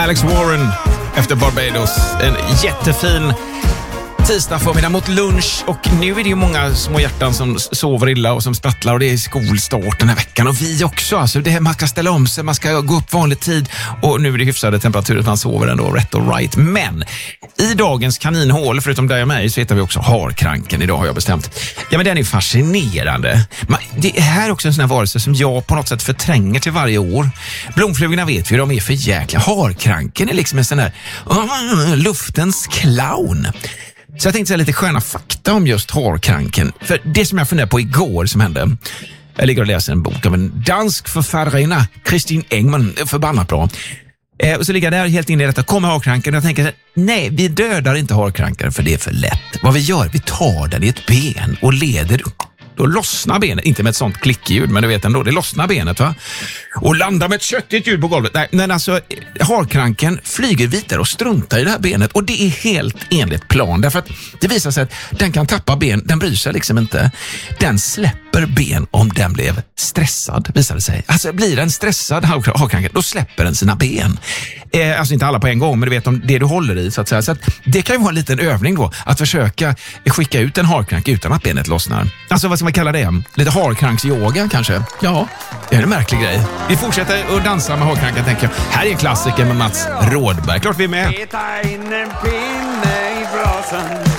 Alex Warren efter Barbados. En jättefin tisdag förmiddag mot lunch, och nu är det ju många små hjärtan som sover illa och som sprattlar, och det är skolstart den här veckan, och vi också. Alltså man ska ställa om sig, man ska gå upp vanlig tid, och nu är det hyfsade temperaturer, man sover ändå rätt och right. Men i dagens kaninhål, förutom dig och mig, så heter vi också harkranken idag, har jag bestämt. Ja, men den är fascinerande. Det är här också en sån här varelse som jag på något sätt förtränger till varje år. Blomflugorna vet vi, de är för jäkla. Harkranken är liksom en sån här luftens clown. Så jag tänkte säga lite sköna fakta om just harkranken. För det som jag funderade på igår som hände. Jag ligger och läser en bok av en dansk författarinna, Kristin Engman, förbannat bra. Och så ligger jag där helt inne i detta, kommer harkranken, och jag tänker, nej, vi dödar inte harkranken för det är för lätt. Vad vi gör, vi tar den i ett ben och leder upp. Då lossnar benet, inte med ett sånt klickljud, men du vet ändå, det lossnar benet, va? Och landar med ett köttigt ljud på golvet. Nej, men alltså, harkranken flyger vidare och struntar i det här benet, och det är helt enligt plan, därför att det visar sig att den kan tappa ben, den bryr sig liksom inte. Den släpper ben om den blev stressad, visar det sig. Alltså, blir den stressad, harkranken, då släpper den sina ben. Alltså inte alla på en gång, men du vet om det du håller i, så att säga. Så att det kan ju vara en liten övning då, att försöka skicka ut en harkrank utan att benet lossnar. Alltså, vad ska man kalla det? Lite harkranksyoga kanske? Ja, det är en märklig grej. Vi fortsätter att dansa med harkranken, tänker jag. Här är en klassiker med Mats Rådberg. Klart vi är med. Peta in en pinne i brasan.